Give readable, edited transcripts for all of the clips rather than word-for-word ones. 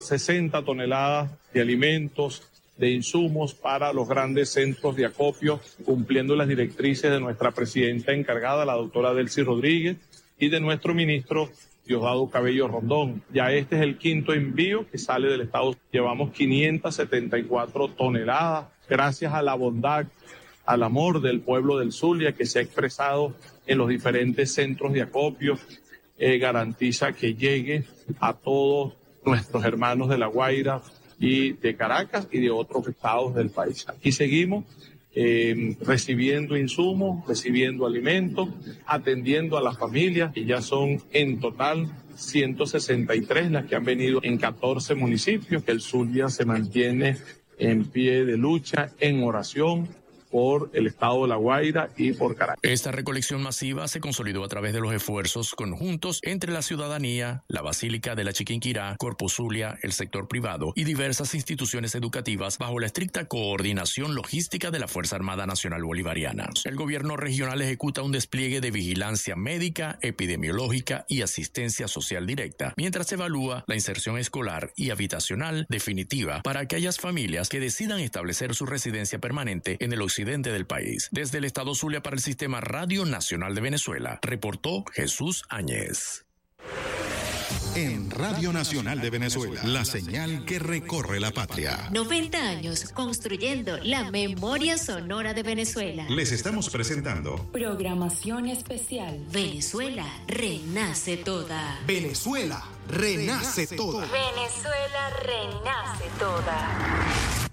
60 toneladas de alimentos, de insumos para los grandes centros de acopio, cumpliendo las directrices de nuestra presidenta encargada, la doctora Delcy Rodríguez, y de nuestro ministro Diosdado Cabello Rondón. Ya este es el quinto envío que sale del Estado. Llevamos 574 toneladas, gracias a la bondad, al amor del pueblo del Zulia que se ha expresado en los diferentes centros de acopio, garantiza que llegue a todos nuestros hermanos de La Guaira y de Caracas y de otros estados del país. Aquí seguimos recibiendo insumos, recibiendo alimentos, atendiendo a las familias, y ya son en total 163 las que han venido en 14 municipios, que el Zulia se mantiene en pie de lucha, en oración por el estado de La Guaira y por Caracas. Esta recolección masiva se consolidó a través de los esfuerzos conjuntos entre la ciudadanía, la Basílica de la Chiquinquirá, Corpus Zulia, el sector privado y diversas instituciones educativas bajo la estricta coordinación logística de la Fuerza Armada Nacional Bolivariana. El gobierno regional ejecuta un despliegue de vigilancia médica, epidemiológica y asistencia social directa, mientras se evalúa la inserción escolar y habitacional definitiva para aquellas familias que decidan establecer su residencia permanente en el occidente del país. Desde el estado Zulia para el Sistema Radio Nacional de Venezuela, reportó Jesús Áñez. En Radio Nacional de Venezuela, la señal que recorre la patria. 90 años construyendo la memoria sonora de Venezuela. Les estamos presentando programación especial. Venezuela renace toda. Venezuela renace toda. Venezuela renace toda.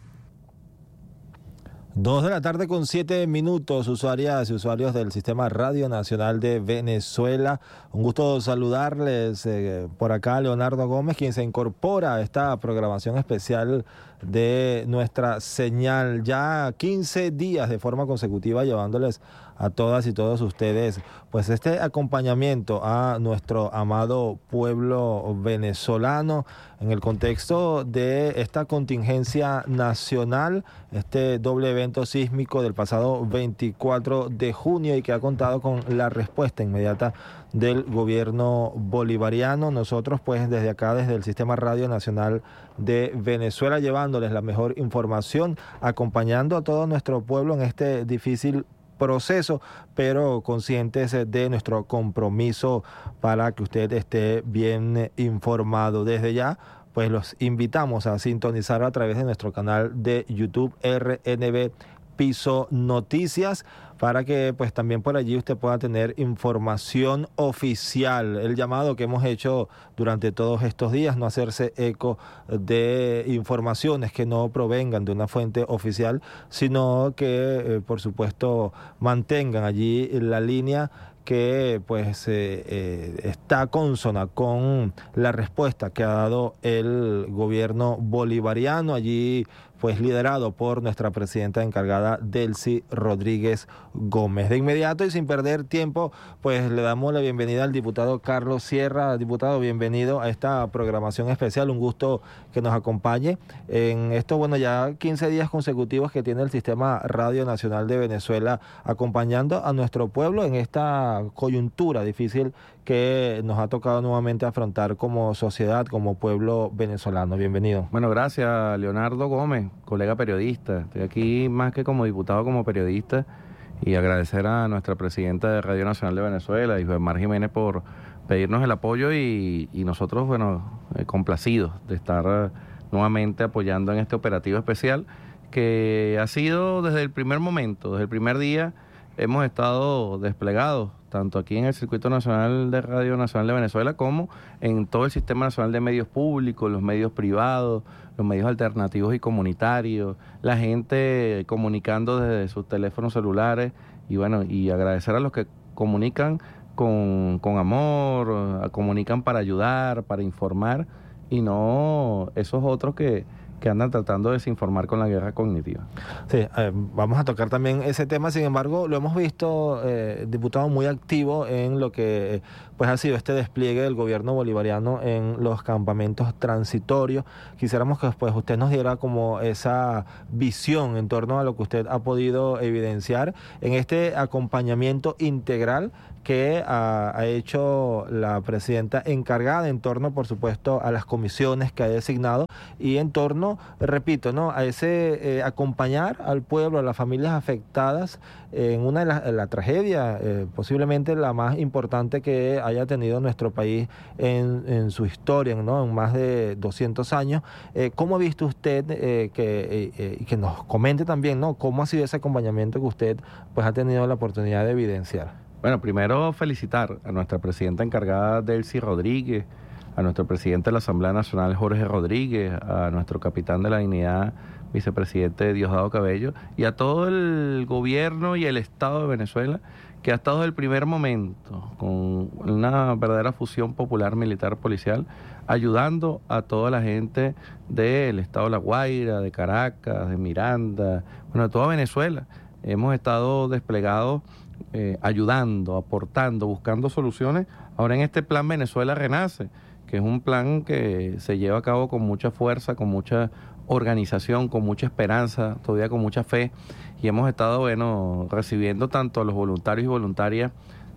2:07 p.m, usuarias y usuarios del Sistema Radio Nacional de Venezuela. Un gusto saludarles. Por acá Leonardo Gómez, quien se incorpora a esta programación especial de nuestra señal. Ya 15 días de forma consecutiva llevándoles a todas y todos ustedes pues este acompañamiento a nuestro amado pueblo venezolano en el contexto de esta contingencia nacional, este doble evento sísmico del pasado 24 de junio y que ha contado con la respuesta inmediata del gobierno bolivariano. Nosotros pues desde acá, desde el Sistema Radio Nacional de Venezuela, llevándoles la mejor información, acompañando a todo nuestro pueblo en este difícil proceso, pero conscientes de nuestro compromiso para que usted esté bien informado. Desde ya, pues los invitamos a sintonizar a través de nuestro canal de YouTube RNB Piso Noticias, para que pues también por allí usted pueda tener información oficial. El llamado que hemos hecho durante todos estos días, no hacerse eco de informaciones que no provengan de una fuente oficial, sino que por supuesto mantengan allí la línea que pues está consona con la respuesta que ha dado el gobierno bolivariano, allí pues liderado por nuestra presidenta encargada Delcy Rodríguez Gómez. De inmediato y sin perder tiempo, pues le damos la bienvenida al diputado Carlos Sierra. Diputado, bienvenido a esta programación especial, un gusto que nos acompañe en estos, bueno, ya 15 días consecutivos que tiene el Sistema Radio Nacional de Venezuela acompañando a nuestro pueblo en esta coyuntura difícil que nos ha tocado nuevamente afrontar como sociedad, como pueblo venezolano. Bienvenido. Bueno, gracias Leonardo Gómez, colega periodista. Estoy aquí más que como diputado, como periodista, y agradecer a nuestra presidenta de Radio Nacional de Venezuela, Isabel Jiménez, por pedirnos el apoyo y nosotros, bueno, complacidos de estar nuevamente apoyando en este operativo especial que ha sido desde el primer momento, desde el primer día. Hemos estado desplegados tanto aquí en el Circuito Nacional de Radio Nacional de Venezuela como en todo el Sistema Nacional de Medios Públicos, los medios privados, los medios alternativos y comunitarios, la gente comunicando desde sus teléfonos celulares y bueno, y agradecer a los que comunican con amor, comunican para ayudar, para informar, y no esos otros que andan tratando de desinformar con la guerra cognitiva. Sí, vamos a tocar también ese tema. Sin embargo, lo hemos visto, diputado, muy activo en lo que pues ha sido este despliegue del gobierno bolivariano en los campamentos transitorios. Quisiéramos que pues usted nos diera como esa visión en torno a lo que usted ha podido evidenciar en este acompañamiento integral que ha hecho la presidenta encargada en torno, por supuesto, a las comisiones que ha designado y en torno, repito, ¿no?, a ese acompañar al pueblo, a las familias afectadas en una de la tragedia, posiblemente la más importante que haya tenido nuestro país en su historia, ¿no?, en más de 200 años. ¿Cómo ha visto usted que nos comente también, ¿no?, cómo ha sido ese acompañamiento que usted pues ha tenido la oportunidad de evidenciar? Bueno, primero felicitar a nuestra presidenta encargada, Delcy Rodríguez, a nuestro presidente de la Asamblea Nacional, Jorge Rodríguez, a nuestro capitán de la dignidad, vicepresidente Diosdado Cabello, y a todo el gobierno y el Estado de Venezuela, que ha estado desde el primer momento con una verdadera fusión popular, militar, policial, ayudando a toda la gente del Estado de La Guaira, de Caracas, de Miranda, bueno, de toda Venezuela. Hemos estado desplegados ayudando, aportando, buscando soluciones. Ahora en este plan Venezuela Renace, que es un plan que se lleva a cabo con mucha fuerza, con mucha organización, con mucha esperanza, todavía con mucha fe, y hemos estado, bueno, recibiendo tanto a los voluntarios y voluntarias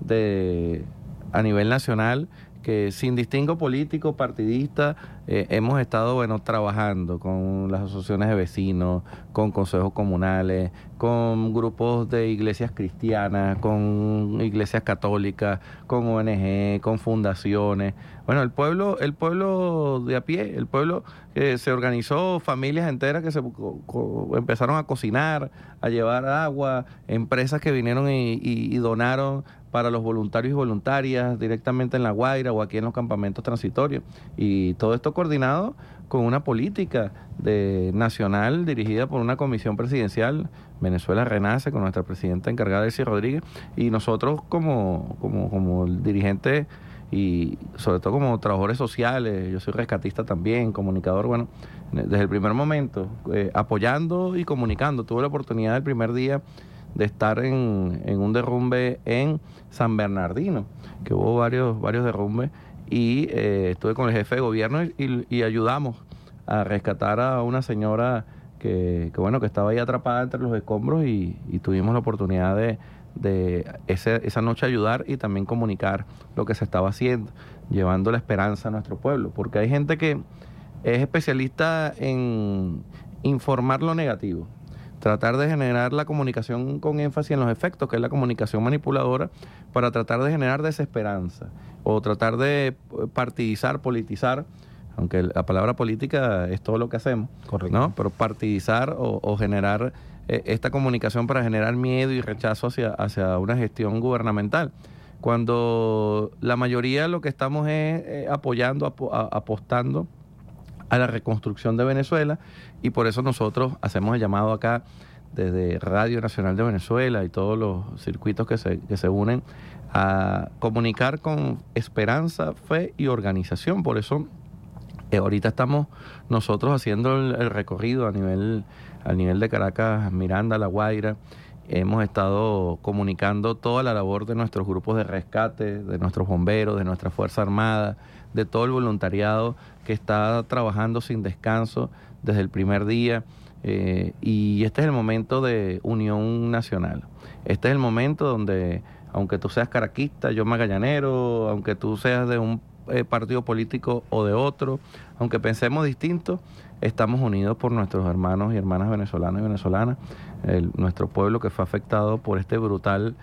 a nivel nacional, que sin distingo político, partidista, hemos estado, bueno, trabajando con las asociaciones de vecinos, con consejos comunales, con grupos de iglesias cristianas, con iglesias católicas, con ONG, con fundaciones. Bueno, el pueblo de a pie, el pueblo que se organizó, familias enteras que se empezaron a cocinar, a llevar agua, empresas que vinieron y donaron para los voluntarios y voluntarias directamente en La Guaira o aquí en los campamentos transitorios. Y todo esto coordinado con una política nacional dirigida por una comisión presidencial, Venezuela Renace, con nuestra presidenta encargada, Delcy Rodríguez, y nosotros como dirigentes y sobre todo como trabajadores sociales. Yo soy rescatista también, comunicador, bueno, desde el primer momento, apoyando y comunicando. Tuve la oportunidad el primer día de estar en un derrumbe en San Bernardino, que hubo varios derrumbes, y estuve con el jefe de gobierno y ayudamos a rescatar a una señora que estaba ahí atrapada entre los escombros, y tuvimos la oportunidad de esa noche ayudar y también comunicar lo que se estaba haciendo, llevando la esperanza a nuestro pueblo, porque hay gente que es especialista en informar lo negativo, tratar de generar la comunicación con énfasis en los efectos, que es la comunicación manipuladora, para tratar de generar desesperanza o tratar de partidizar, politizar, aunque la palabra política es todo lo que hacemos, correcto, ¿no? Pero partidizar o generar esta comunicación para generar miedo y rechazo hacia una gestión gubernamental, cuando la mayoría lo que estamos es apoyando, apostando a la reconstrucción de Venezuela, y por eso nosotros hacemos el llamado acá desde Radio Nacional de Venezuela y todos los circuitos que se unen a comunicar con esperanza, fe y organización. Por eso ahorita estamos nosotros haciendo el recorrido a nivel de Caracas, Miranda, La Guaira. Hemos estado comunicando toda la labor de nuestros grupos de rescate, de nuestros bomberos, de nuestra Fuerza Armada, de todo el voluntariado que está trabajando sin descanso desde el primer día, y este es el momento de unión nacional. Este es el momento donde, aunque tú seas caraquista, yo magallanero, aunque tú seas de un partido político o de otro, aunque pensemos distinto, estamos unidos por nuestros hermanos y hermanas venezolanos y venezolanas, nuestro pueblo que fue afectado por este brutal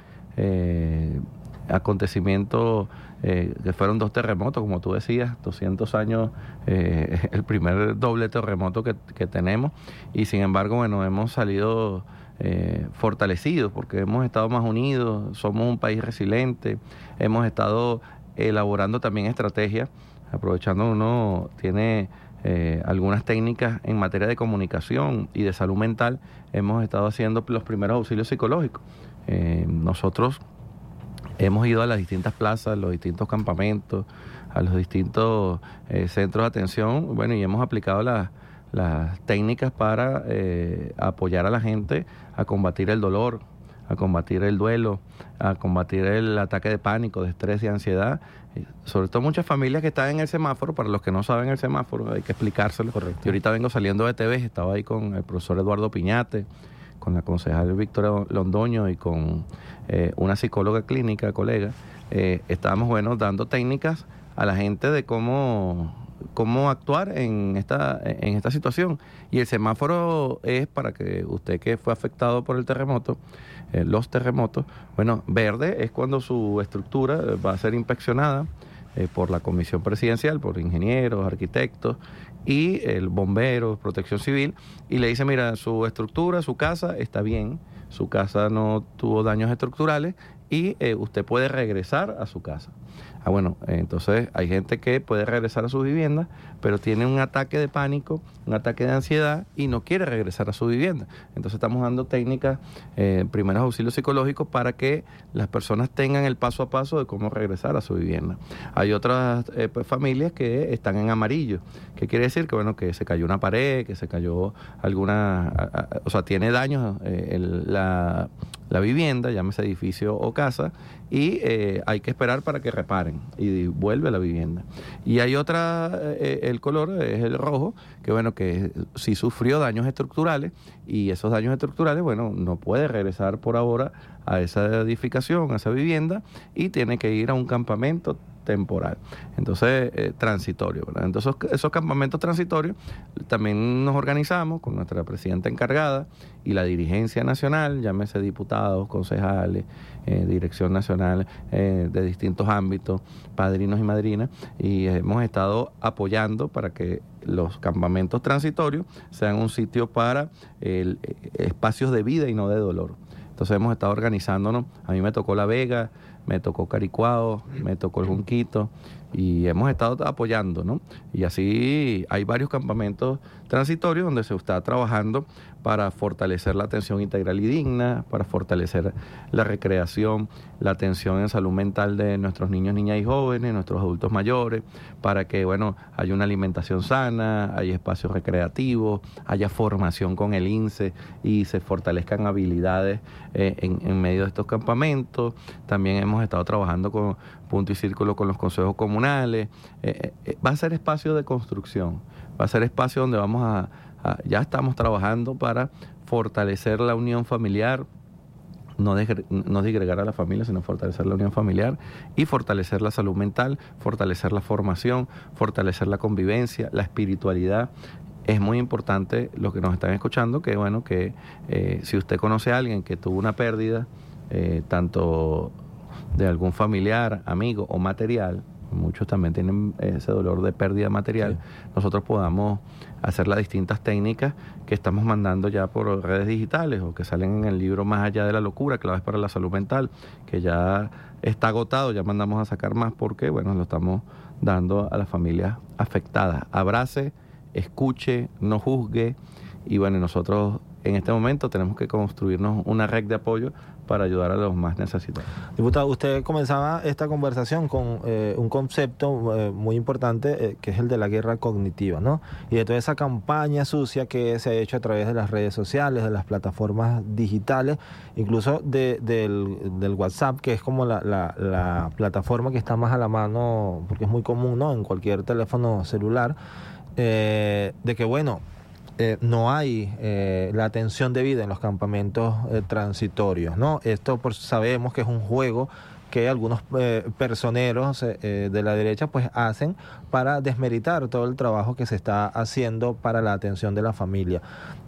acontecimiento, que fueron 2 terremotos, como tú decías, 200 años, el primer doble terremoto que tenemos, y sin embargo, bueno, hemos salido fortalecidos porque hemos estado más unidos, somos un país resiliente, hemos estado elaborando también estrategias, aprovechando uno tiene algunas técnicas en materia de comunicación y de salud mental. Hemos estado haciendo los primeros auxilios psicológicos. Nosotros hemos ido a las distintas plazas, a los distintos campamentos, a los distintos centros de atención, bueno, y hemos aplicado las técnicas para apoyar a la gente a combatir el dolor, a combatir el duelo, a combatir el ataque de pánico, de estrés y ansiedad. Sobre todo muchas familias que están en el semáforo. Para los que no saben el semáforo, hay que explicárselo. Correcto. Yo ahorita vengo saliendo de TV, estaba ahí con el profesor Eduardo Piñate, con la concejal Victoria Londoño y con una psicóloga clínica, colega, estábamos, dando técnicas a la gente de cómo actuar en esta situación. Y el semáforo es para que usted que fue afectado por el terremoto, los terremotos, verde es cuando su estructura va a ser inspeccionada por la Comisión Presidencial, por ingenieros, arquitectos y el bombero, protección civil, y le dice, mira, su estructura, su casa está bien, su casa no tuvo daños estructurales y usted puede regresar a su casa. Entonces hay gente que puede regresar a su vivienda, pero tiene un ataque de pánico, un ataque de ansiedad y no quiere regresar a su vivienda. Entonces estamos dando técnicas, primeros auxilios psicológicos para que las personas tengan el paso a paso de cómo regresar a su vivienda. Hay otras familias que están en amarillo, que quiere decir que se cayó una pared, que se cayó tiene daños la vivienda, llámese edificio o casa, y hay que esperar para que reparen y vuelve a la vivienda. Y hay otra, el color es el rojo, que sí sufrió daños estructurales, y esos daños estructurales, no puede regresar por ahora a esa edificación, a esa vivienda, y tiene que ir a un campamento temporal, entonces transitorio, ¿verdad? Entonces esos campamentos transitorios también nos organizamos con nuestra presidenta encargada y la dirigencia nacional, llámese diputados, concejales, dirección nacional de distintos ámbitos, padrinos y madrinas, y hemos estado apoyando para que los campamentos transitorios sean un sitio para espacios de vida y no de dolor. Entonces hemos estado organizándonos. A mí me tocó La Vega, me tocó Caricuao, me tocó el Junquito, y hemos estado apoyando, ¿no? Y así hay varios campamentos transitorios donde se está trabajando para fortalecer la atención integral y digna, para fortalecer la recreación, la atención en salud mental de nuestros niños, niñas y jóvenes, nuestros adultos mayores, para que, haya una alimentación sana, haya espacios recreativos, haya formación con el INSE y se fortalezcan habilidades en medio de estos campamentos. También hemos estado trabajando con Punto y Círculo con los consejos comunales. Va a ser espacio de construcción, va a ser espacio donde ya estamos trabajando para fortalecer la unión familiar, no disgregar a la familia, sino fortalecer la unión familiar y fortalecer la salud mental, fortalecer la formación, fortalecer la convivencia, la espiritualidad. Es muy importante, los que nos están escuchando, que si usted conoce a alguien que tuvo una pérdida, tanto de algún familiar, amigo o material, muchos también tienen ese dolor de pérdida material, sí, nosotros podamos hacer las distintas técnicas que estamos mandando ya por redes digitales o que salen en el libro Más allá de la locura, claves para la salud mental, que ya está agotado, ya mandamos a sacar más porque, lo estamos dando a las familias afectadas. Abrace, escuche, no juzgue, y nosotros en este momento tenemos que construirnos una red de apoyo para ayudar a los más necesitados. Diputado, usted comenzaba esta conversación con un concepto muy importante, que es el de la guerra cognitiva, ¿no? Y de toda esa campaña sucia que se ha hecho a través de las redes sociales, de las plataformas digitales, incluso del WhatsApp, que es como la plataforma que está más a la mano, porque es muy común, ¿no?, en cualquier teléfono celular, de que, no hay la atención debida en los campamentos transitorios, ¿no? Esto sabemos que es un juego que algunos personeros de la derecha pues hacen para desmeritar todo el trabajo que se está haciendo para la atención de la familia.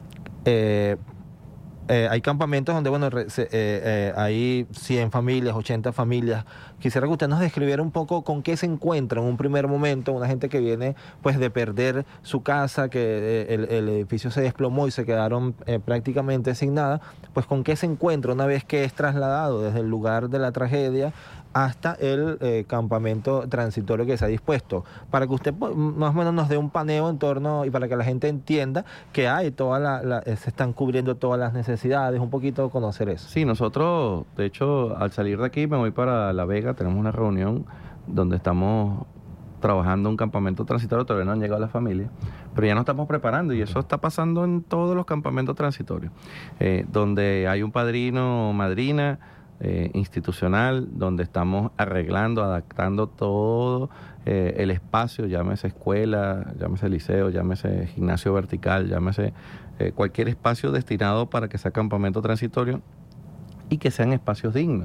Hay campamentos donde hay 100 familias, 80 familias. Quisiera que usted nos describiera un poco con qué se encuentra en un primer momento una gente que viene pues de perder su casa, que el edificio se desplomó y se quedaron prácticamente sin nada, pues con qué se encuentra una vez que es trasladado desde el lugar de la tragedia hasta el campamento transitorio que se ha dispuesto, para que usted más o menos nos dé un paneo en torno y para que la gente entienda que hay se están cubriendo todas las necesidades, un poquito conocer eso. Sí, nosotros, de hecho, al salir de aquí me voy para La Vega, tenemos una reunión donde estamos trabajando un campamento transitorio, todavía no han llegado las familias, pero ya nos estamos preparando y eso está pasando en todos los campamentos transitorios, donde hay un padrino o madrina institucional, donde estamos arreglando, adaptando todo el espacio, llámese escuela, llámese liceo, llámese gimnasio vertical, llámese cualquier espacio destinado para que sea campamento transitorio y que sean espacios dignos,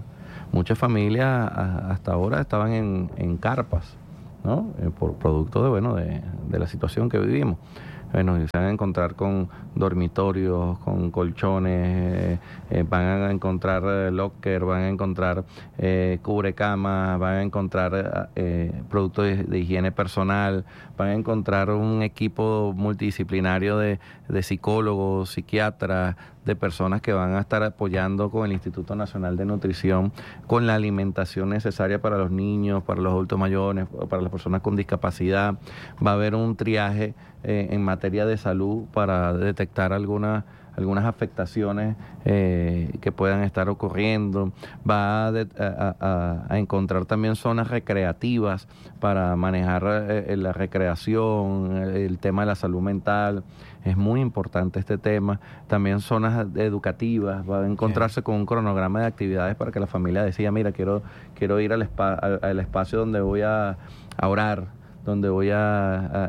Muchas familias hasta ahora estaban en carpas, ¿no? Por producto de la situación que vivimos. Bueno, se van a encontrar con dormitorios, con colchones, van a encontrar locker, van a encontrar cubrecamas, van a encontrar productos de higiene personal, van a encontrar un equipo multidisciplinario de psicólogos, psiquiatras, de personas que van a estar apoyando con el Instituto Nacional de Nutrición, con la alimentación necesaria para los niños, para los adultos mayores, para las personas con discapacidad. Va a haber un triaje en materia de salud para detectar algunas afectaciones que puedan estar ocurriendo. Va a encontrar también zonas recreativas para manejar la recreación, el tema de la salud mental. Es muy importante este tema. También zonas educativas. Va a encontrarse con un cronograma de actividades para que la familia decida, mira, quiero ir al espacio donde voy a orar, donde voy a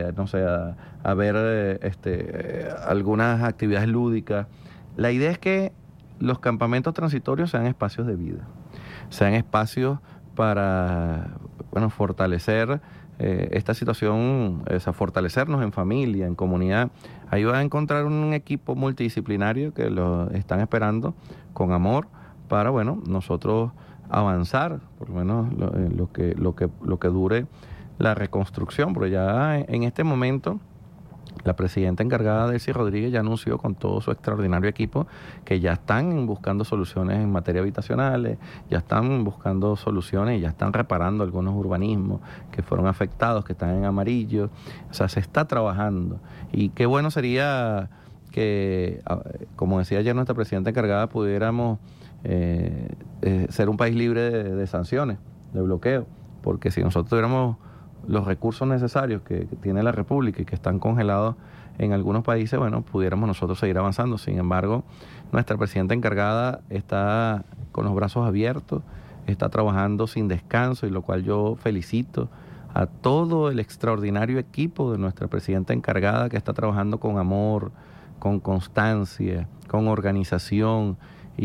ver algunas actividades lúdicas. La idea es que los campamentos transitorios sean espacios de vida, sean espacios para fortalecer esta situación, fortalecernos en familia, en comunidad. Ahí va a encontrar un equipo multidisciplinario que lo están esperando con amor para nosotros avanzar, por lo menos lo que dure la reconstrucción, pero ya en este momento la presidenta encargada, Delcy Rodríguez, ya anunció con todo su extraordinario equipo que ya están buscando soluciones en materia habitacional, ya están buscando soluciones y ya están reparando algunos urbanismos que fueron afectados, que están en amarillo. O sea, se está trabajando. Y qué bueno sería que, como decía ayer nuestra presidenta encargada, pudiéramos ser un país libre de sanciones, de bloqueo, porque si nosotros tuviéramos los recursos necesarios que tiene la República y que están congelados en algunos países, pudiéramos nosotros seguir avanzando. Sin embargo, nuestra presidenta encargada está con los brazos abiertos, está trabajando sin descanso, y lo cual yo felicito a todo el extraordinario equipo de nuestra presidenta encargada, que está trabajando con amor, con constancia, con organización,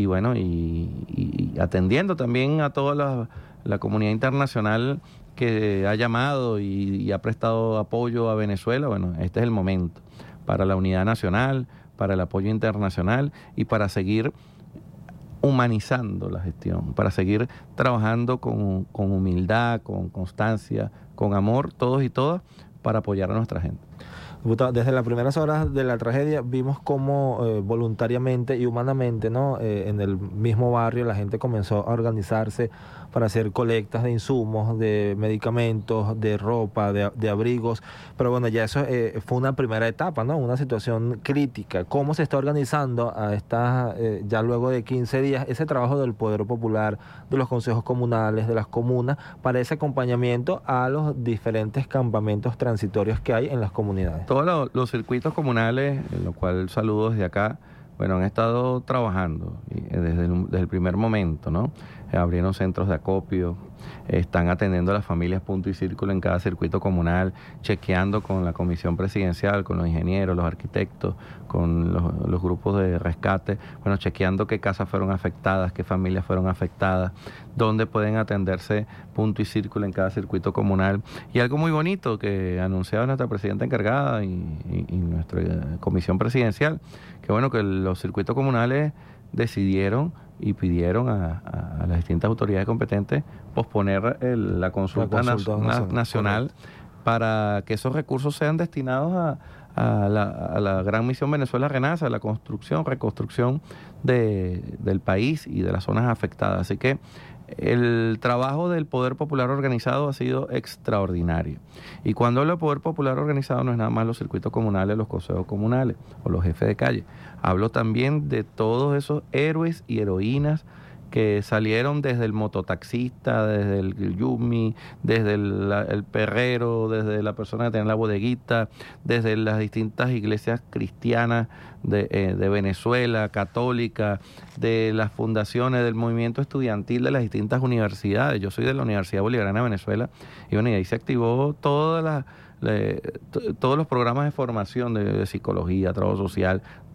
y atendiendo también a toda la comunidad internacional que ha llamado y ha prestado apoyo a Venezuela. Este es el momento para la unidad nacional, para el apoyo internacional y para seguir humanizando la gestión, para seguir trabajando con humildad, con constancia, con amor, todos y todas, para apoyar a nuestra gente. Diputado, desde las primeras horas de la tragedia vimos cómo voluntariamente y humanamente, ¿no? En el mismo barrio la gente comenzó a organizarse para hacer colectas de insumos, de medicamentos, de ropa, de abrigos, pero ya eso fue una primera etapa, ¿no? Una situación crítica. ¿Cómo se está organizando a ya luego de 15 días ese trabajo del Poder Popular, de los consejos comunales, de las comunas, para ese acompañamiento a los diferentes campamentos transitorios que hay en las comunidades? Todos los circuitos comunales, en lo cual saludo desde acá, han estado trabajando desde el primer momento, ¿no? Abrieron centros de acopio, están atendiendo a las familias punto y círculo en cada circuito comunal, chequeando con la comisión presidencial, con los ingenieros, los arquitectos, con los grupos de rescate, chequeando qué casas fueron afectadas, qué familias fueron afectadas, dónde pueden atenderse punto y círculo en cada circuito comunal. Y algo muy bonito que anunciaba nuestra presidenta encargada y nuestra comisión presidencial, que los circuitos comunales decidieron y pidieron a las distintas autoridades competentes posponer la consulta nacional para que esos recursos sean destinados a la Gran Misión Venezuela Renace, a la reconstrucción del país y de las zonas afectadas. Así que el trabajo del Poder Popular Organizado ha sido extraordinario. Y cuando hablo de Poder Popular Organizado no es nada más los circuitos comunales, los consejos comunales o los jefes de calle. Hablo también de todos esos héroes y heroínas que salieron desde el mototaxista, desde el yumi, desde el perrero, desde la persona que tenía la bodeguita, desde las distintas iglesias cristianas de Venezuela, católica, de las fundaciones, del movimiento estudiantil de las distintas universidades. Yo soy de la Universidad Bolivariana de Venezuela y ahí se activó todos los programas de formación de psicología, trabajo social,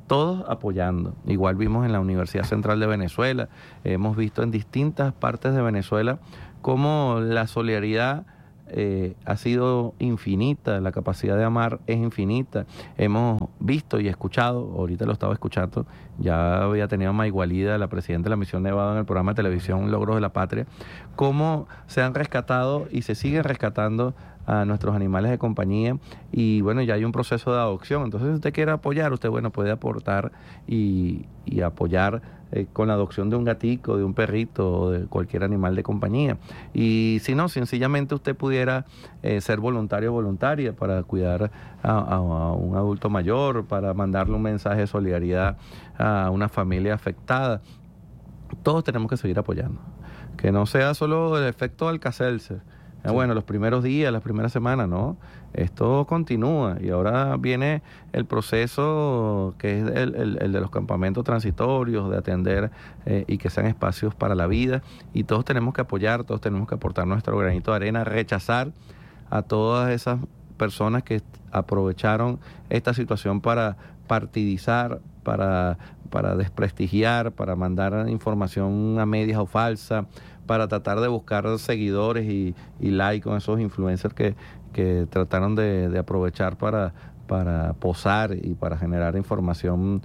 todos apoyando. Igual vimos en la Universidad Central de Venezuela, hemos visto en distintas partes de Venezuela cómo la solidaridad ha sido infinita, la capacidad de amar es infinita. Hemos visto y escuchado, ahorita lo estaba escuchando, ya había tenido a Maigualida, la presidenta de la Misión Nevada, en el programa de televisión Logros de la Patria, cómo se han rescatado y se siguen rescatando a nuestros animales de compañía, y bueno, ya hay un proceso de adopción. Entonces, si usted quiere apoyar, usted puede aportar y apoyar con la adopción de un gatico, de un perrito o de cualquier animal de compañía. Y si no, sencillamente usted pudiera ser voluntario o voluntaria para cuidar a un adulto mayor, para mandarle un mensaje de solidaridad a una familia afectada. Todos tenemos que seguir apoyando. Que no sea solo el efecto Alka-Seltzer. Bueno, los primeros días, las primeras semanas, no. Esto continúa, y ahora viene el proceso que es el de los campamentos transitorios, de atender y que sean espacios para la vida, y todos tenemos que apoyar, todos tenemos que aportar nuestro granito de arena, rechazar a todas esas personas que aprovecharon esta situación para partidizar, para desprestigiar, para mandar información a medias o falsa, para tratar de buscar seguidores y likes con esos influencers que trataron de aprovechar para posar y para generar información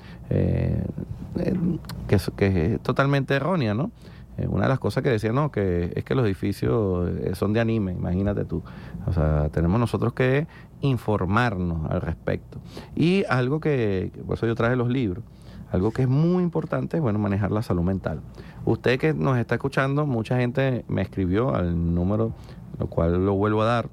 que es totalmente errónea, ¿no? Una de las cosas que decían, no, que es que los edificios son de anime, imagínate tú. O sea, tenemos nosotros que informarnos al respecto. Y algo que por eso yo traje los libros, algo que es muy importante es, bueno, manejar la salud mental. Usted que nos está escuchando, mucha gente me escribió al número, lo cual lo vuelvo a dar,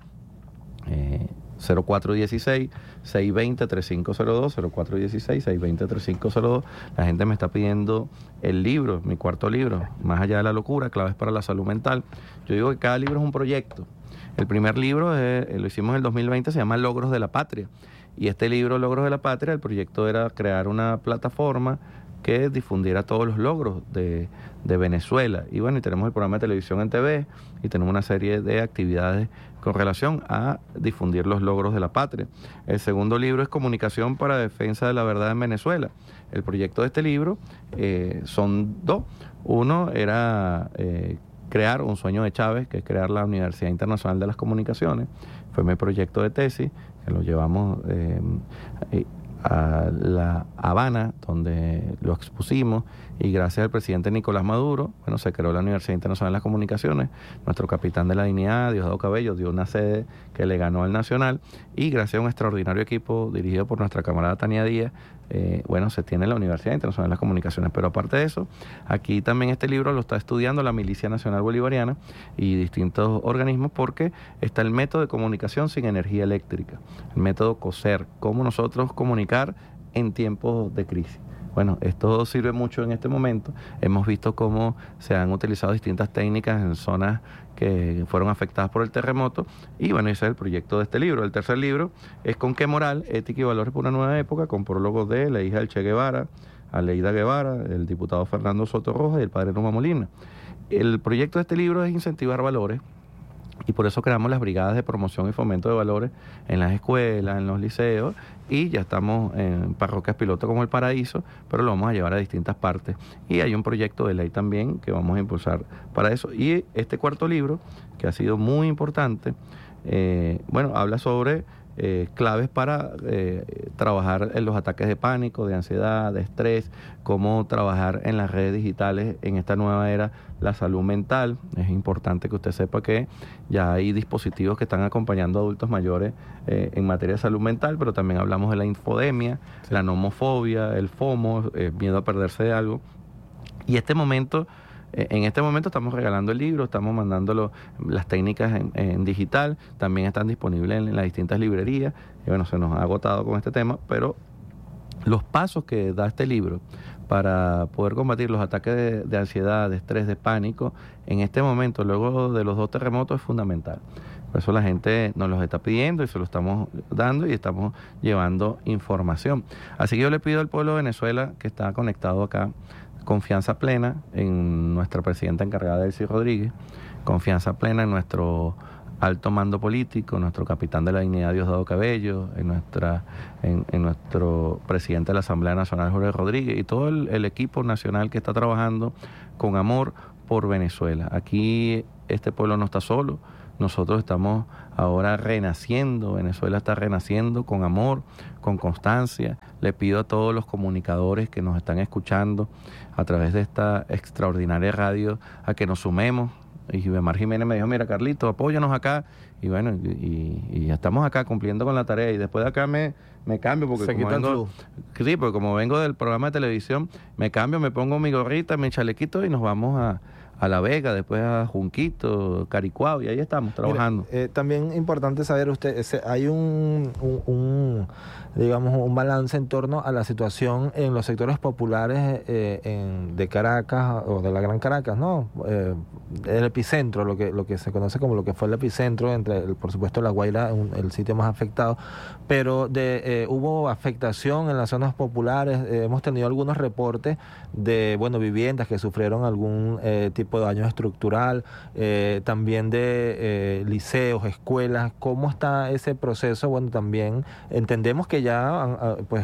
0416-620-3502, 0416-620-3502. La gente me está pidiendo el libro, mi cuarto libro, Más allá de la locura, claves para la salud mental. Yo digo que cada libro es un proyecto. El primer libro lo hicimos en el 2020, se llama Logros de la Patria. Y este libro, Logros de la Patria, el proyecto era crear una plataforma que difundiera todos los logros de Venezuela. Y bueno, y tenemos el programa de televisión en TV, y tenemos una serie de actividades con relación a difundir los logros de la patria. El segundo libro es Comunicación para Defensa de la Verdad en Venezuela. El proyecto de este libro son dos. Uno era crear un sueño de Chávez, que es crear la Universidad Internacional de las Comunicaciones. Fue mi proyecto de tesis, que lo llevamos a La Habana, donde lo expusimos, y gracias al presidente Nicolás Maduro, bueno, se creó la Universidad Internacional de las Comunicaciones. Nuestro capitán de la dignidad, Diosdado Cabello, dio una sede que le ganó al Nacional, y gracias a un extraordinario equipo dirigido por nuestra camarada Tania Díaz, bueno, se tiene la Universidad Internacional de las Comunicaciones. Pero aparte de eso, aquí también este libro lo está estudiando la Milicia Nacional Bolivariana y distintos organismos, porque está el método de comunicación sin energía eléctrica, el método COSER, cómo nosotros comunicar en tiempos de crisis. Bueno, esto sirve mucho en este momento. Hemos visto cómo se han utilizado distintas técnicas en zonas que fueron afectadas por el terremoto, y bueno, ese es el proyecto de este libro. El tercer libro es Con qué moral, ética y valores para una nueva época, con prólogos de la hija del Che Guevara, Aleida Guevara, el diputado Fernando Soto Rojas y el padre Numa Molina. El proyecto de este libro es incentivar valores, y por eso creamos las brigadas de promoción y fomento de valores en las escuelas, en los liceos, y ya estamos en parroquias piloto como El Paraíso, pero lo vamos a llevar a distintas partes. Y hay un proyecto de ley también que vamos a impulsar para eso. Y este cuarto libro, que ha sido muy importante, bueno, habla sobre claves para trabajar en los ataques de pánico, de ansiedad, de estrés, cómo trabajar en las redes digitales en esta nueva era, la salud mental. Es importante que usted sepa que ya hay dispositivos que están acompañando a adultos mayores en materia de salud mental, pero también hablamos de la infodemia, sí, la nomofobia, el FOMO, miedo a perderse de algo. Y en este momento estamos regalando el libro, estamos mandándolo, las técnicas en digital, también están disponibles en las distintas librerías. Y bueno, se nos ha agotado con este tema, pero los pasos que da este libro para poder combatir los ataques de ansiedad, de estrés, de pánico, en este momento, luego de los 2 terremotos, es fundamental. Por eso la gente nos los está pidiendo y se lo estamos dando, y estamos llevando información. Así que yo le pido al pueblo de Venezuela, que está conectado acá, confianza plena en nuestra presidenta encargada, Delcy Rodríguez, confianza plena en nuestro alto mando político, nuestro capitán de la dignidad Diosdado Cabello, en nuestro presidente de la Asamblea Nacional Jorge Rodríguez y todo el equipo nacional que está trabajando con amor por Venezuela. Aquí este pueblo no está solo, nosotros estamos ahora renaciendo, Venezuela está renaciendo con amor, con constancia. Le pido a todos los comunicadores que nos están escuchando a través de esta extraordinaria radio a que nos sumemos. Y Gibemar Jiménez me dijo, mira Carlito, apóyanos acá. Y bueno, y ya estamos acá cumpliendo con la tarea. Y después de acá me cambio, porque porque como vengo del programa de televisión, me cambio, me pongo mi gorrita, mi chalequito y nos vamos a La Vega, después a Junquito, Caricuao, y ahí estamos trabajando. Mira, también importante saber, hay un balance en torno a la situación en los sectores populares de Caracas, o de la Gran Caracas, ¿no? El epicentro, lo que se conoce como lo que fue el epicentro, por supuesto La Guaira, el sitio más afectado, pero hubo afectación en las zonas populares. Hemos tenido algunos reportes de, viviendas que sufrieron algún tipo de daño estructural, también de liceos, escuelas. ¿Cómo está ese proceso? Bueno, también entendemos que ya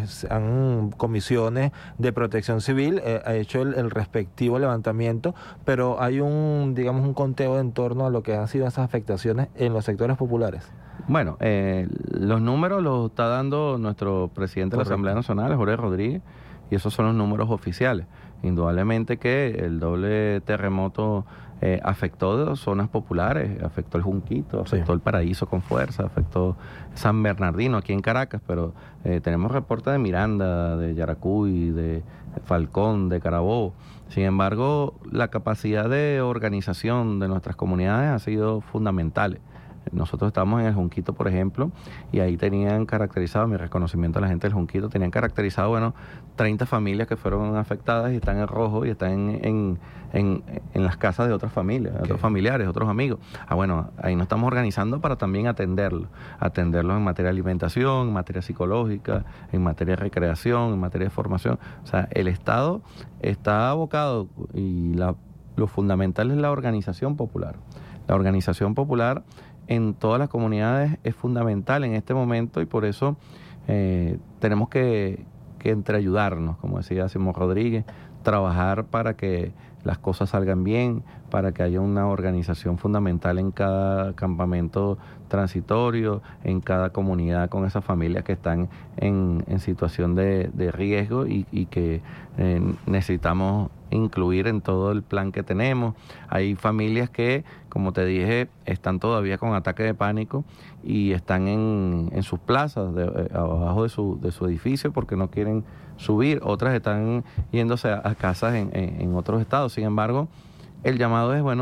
han comisiones de protección civil ha hecho el respectivo levantamiento, pero hay un conteo en torno a lo que han sido esas afectaciones en los sectores populares. Bueno, los números los está dando nuestro presidente de la Asamblea Nacional, Jorge Rodríguez, y esos son los números oficiales. Indudablemente que el doble terremoto afectó zonas populares, afectó el Junquito, afectó el Paraíso con fuerza, afectó San Bernardino aquí en Caracas, pero tenemos reportes de Miranda, de Yaracuy, de Falcón, de Carabobo. Sin embargo, la capacidad de organización de nuestras comunidades ha sido fundamental. Nosotros estamos en el Junquito, por ejemplo, y ahí tenían caracterizado, mi reconocimiento a la gente del Junquito, tenían caracterizado, 30 familias que fueron afectadas y están en rojo y están en las casas de otras familias, de otros familiares, otros amigos. Ahí nos estamos organizando para también atenderlos en materia de alimentación, en materia psicológica, en materia de recreación, en materia de formación. O sea, el Estado está abocado y lo fundamental es la organización popular. La organización popular en todas las comunidades es fundamental en este momento y por eso tenemos que entreayudarnos, como decía Simón Rodríguez, trabajar para que las cosas salgan bien, para que haya una organización fundamental en cada campamento transitorio, en cada comunidad con esas familias que están en situación de riesgo y que necesitamos incluir en todo el plan que tenemos. Hay familias que, como te dije, están todavía con ataque de pánico y están en sus plazas, abajo de su edificio porque no quieren subir. Otras están yéndose a casas en otros estados. Sin embargo, el llamado es,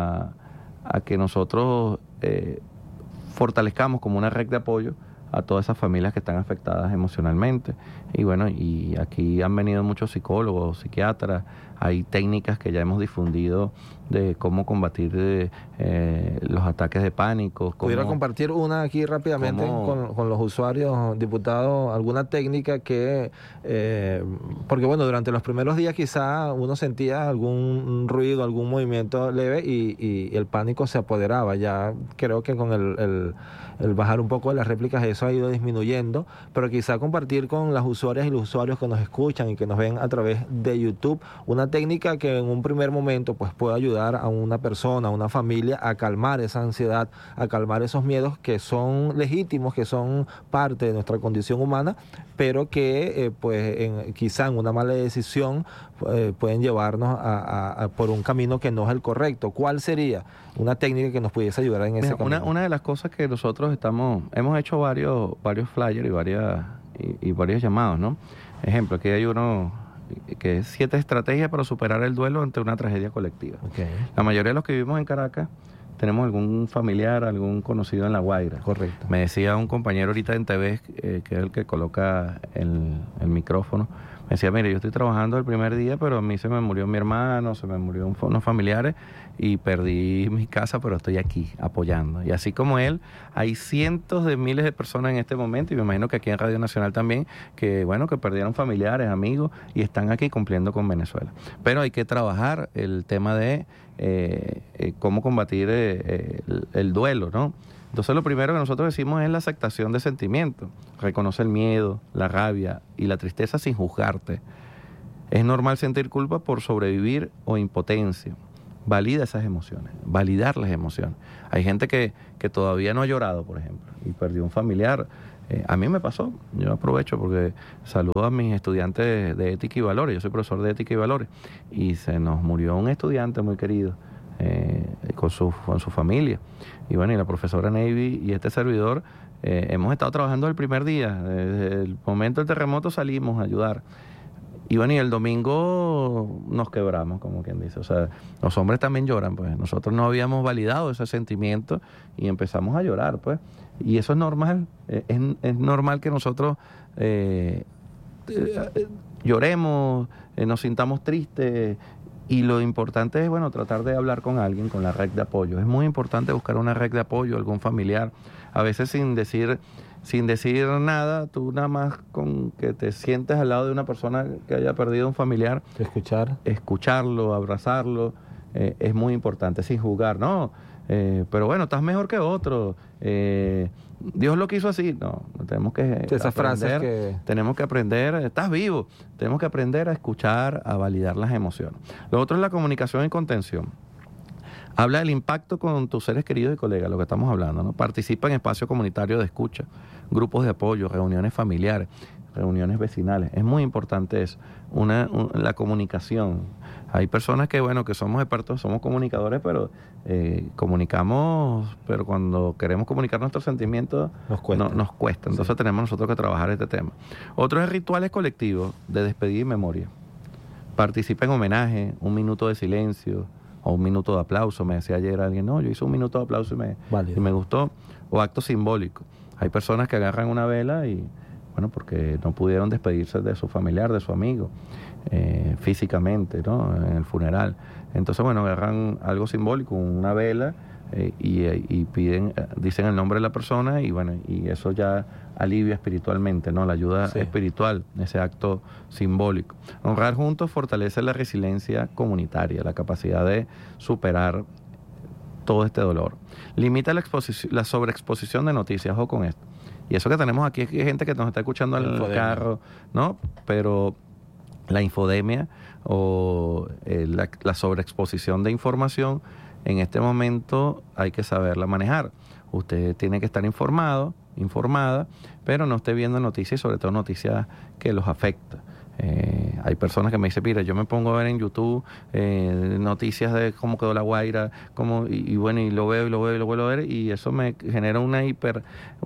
a que nosotros fortalezcamos como una red de apoyo a todas esas familias que están afectadas emocionalmente. Y aquí han venido muchos psicólogos, psiquiatras, hay técnicas que ya hemos difundido de cómo combatir los ataques de pánico. ¿Pudiera compartir una aquí rápidamente con los usuarios, diputado, alguna técnica que, porque durante los primeros días quizá uno sentía algún ruido, algún movimiento leve y el pánico se apoderaba? Ya creo que con el bajar un poco de las réplicas eso ha ido disminuyendo, pero quizá compartir con las usuarias y los usuarios que nos escuchan y que nos ven a través de YouTube una técnica que en un primer momento pueda ayudar a una persona, a una familia a calmar esa ansiedad, a calmar esos miedos que son legítimos, que son parte de nuestra condición humana, pero que quizá en una mala decisión pueden llevarnos por un camino que no es el correcto. ¿Cuál sería una técnica que nos pudiese ayudar en ese camino? Una de las cosas que nosotros hemos hecho varios flyers y varios llamados, ¿no? Ejemplo, aquí hay uno que es 7 estrategias para superar el duelo ante una tragedia colectiva. Okay. La mayoría de los que vivimos en Caracas tenemos algún familiar, algún conocido en La Guaira. Correcto. Me decía un compañero ahorita en TV, que es el que coloca el micrófono, Me decía, mire, yo estoy trabajando el primer día, pero a mí se me murió mi hermano, se me murió unos familiares y perdí mi casa, pero estoy aquí apoyando. Y así como él, hay cientos de miles de personas en este momento, y me imagino que aquí en Radio Nacional también, que bueno, que perdieron familiares, amigos, y están aquí cumpliendo con Venezuela. Pero hay que trabajar el tema de cómo combatir el duelo, ¿no? Entonces lo primero que nosotros decimos es la aceptación de sentimientos. Reconoce el miedo, la rabia y la tristeza sin juzgarte. Es normal sentir culpa por sobrevivir o impotencia. Valida esas emociones, validar las emociones. Hay gente que todavía no ha llorado, por ejemplo, y perdió un familiar. A mí me pasó, yo aprovecho porque saludo a mis estudiantes de ética y valores. Yo soy profesor de ética y valores y se nos murió un estudiante muy querido con su familia. Y bueno, y la profesora Navy y este servidor hemos estado trabajando el primer día. Desde el momento del terremoto salimos a ayudar. Y bueno, y el domingo nos quebramos, como quien dice. O sea, los hombres también lloran, pues. Nosotros no habíamos validado ese sentimiento y empezamos a llorar, pues. Y eso es normal. Es normal que nosotros lloremos, nos sintamos tristes. Y lo importante es, bueno, tratar de hablar con alguien, con la red de apoyo. Es muy importante buscar una red de apoyo, algún familiar. A veces sin decir nada, tú nada más con que te sientes al lado de una persona que haya perdido un familiar. Escucharlo, abrazarlo, es muy importante, sin juzgar. No, pero bueno, estás mejor que otro. Dios lo quiso así. No, tenemos que tenemos que aprender, estás vivo, tenemos que aprender a escuchar, a validar las emociones. Lo otro es la comunicación y contención. Habla del impacto con tus seres queridos y colegas, lo que estamos hablando, ¿no? Participa en espacios comunitarios de escucha, grupos de apoyo, reuniones familiares, reuniones vecinales. Es muy importante eso, la comunicación. Hay personas que, bueno, que somos expertos, somos comunicadores, pero comunicamos, pero cuando queremos comunicar nuestros sentimientos nos cuesta. Entonces sí, tenemos nosotros que trabajar este tema. Otro es rituales colectivos de despedida y memoria. Participa en homenaje, un minuto de silencio o un minuto de aplauso. Me decía ayer alguien, no, yo hice un minuto de aplauso y me gustó. O acto simbólico. Hay personas que agarran una vela y, bueno, porque no pudieron despedirse de su familiar, de su amigo, físicamente, ¿no? En el funeral. Entonces, bueno, agarran algo simbólico, una vela, y piden, dicen el nombre de la persona, y bueno, y eso ya alivia espiritualmente, ¿no? La ayuda espiritual, ese acto simbólico. Honrar juntos fortalece la resiliencia comunitaria, la capacidad de superar todo este dolor. Limita la sobreexposición de noticias, ojo con esto. Y eso que tenemos aquí es que hay gente que nos está escuchando en el carro, ¿no? Pero la infodemia o la sobreexposición de información, en este momento hay que saberla manejar. Usted tiene que estar informada, pero no esté viendo noticias, y sobre todo noticias que los afectan. Hay personas que me dicen, mira, yo me pongo a ver en YouTube noticias de cómo quedó La Guaira, y bueno, y lo veo y lo vuelvo a ver, y eso me genera un hiper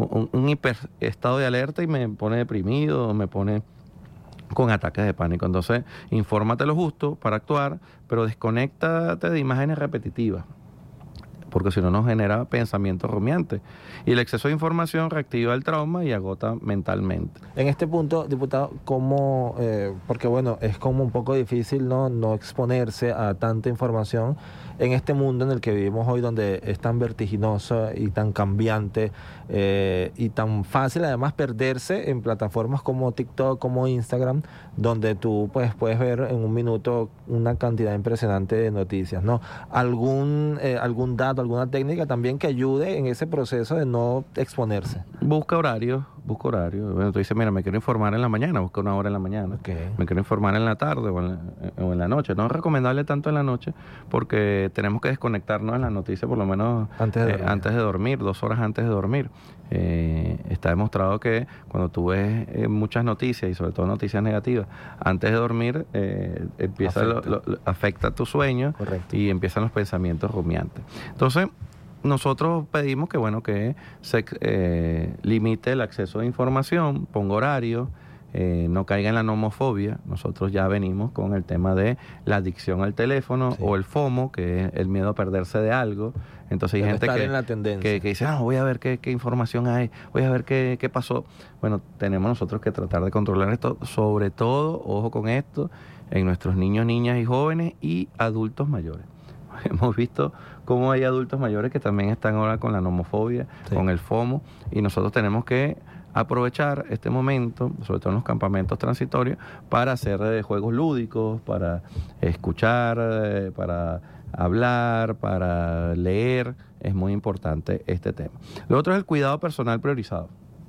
estado de alerta y me pone deprimido, me pone con ataques de pánico. Entonces, infórmate lo justo para actuar, pero desconéctate de imágenes repetitivas, porque si no nos genera pensamientos rumiantes. Y el exceso de información reactiva el trauma y agota mentalmente. En este punto, diputado, ¿cómo? Porque bueno, es como un poco difícil no exponerse a tanta información en este mundo en el que vivimos hoy, donde es tan vertiginoso y tan cambiante y tan fácil además perderse en plataformas como TikTok, como Instagram, donde tú pues puedes ver en un minuto una cantidad impresionante de noticias, ¿no? ¿Algún dato, alguna técnica también que ayude en ese proceso de no exponerse? Busca horario. Bueno, tú dices, mira, me quiero informar en la mañana, busca una hora en la mañana. Okay. Me quiero informar en la tarde o en la noche. No es recomendable tanto en la noche porque tenemos que desconectarnos en las noticias por lo menos antes de dormir, 2 horas antes de dormir. Está demostrado que cuando tú ves muchas noticias y sobre todo noticias negativas antes de dormir, afecta tu sueño. Correcto. Y empiezan los pensamientos rumiantes. Entonces, nosotros pedimos que se limite el acceso a información, ponga horario, no caiga en la nomofobia. Nosotros ya venimos con el tema de la adicción al teléfono o el FOMO, que es el miedo a perderse de algo. Entonces hay gente que dice, voy a ver qué información hay, voy a ver qué pasó. Bueno, tenemos nosotros que tratar de controlar esto, sobre todo, ojo con esto, en nuestros niños, niñas y jóvenes y adultos mayores. Hemos visto cómo hay adultos mayores que también están ahora con la nomofobia, con el FOMO, y nosotros tenemos que aprovechar este momento, sobre todo en los campamentos transitorios, para hacer juegos lúdicos, para escuchar, para hablar, para leer. Es muy importante este tema. Lo otro es el cuidado personal priorizado.